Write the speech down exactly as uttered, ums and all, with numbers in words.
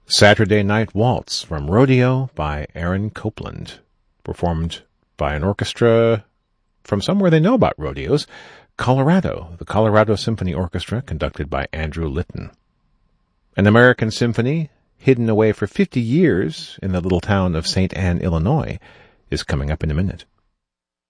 Saturday Night Waltz from Rodeo by Aaron Copland, performed by an orchestra from somewhere they know about rodeos, Colorado, the Colorado Symphony Orchestra, conducted by Andrew Litton. An American symphony, hidden away for fifty years in the little town of Saint Anne, Illinois, is coming up in a minute.